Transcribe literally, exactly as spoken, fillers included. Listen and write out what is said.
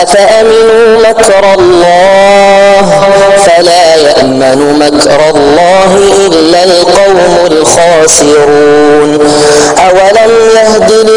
أفأمنوا مكر الله فلا يأمن مكر الله إلا القوم الخاسرون. أولم يهد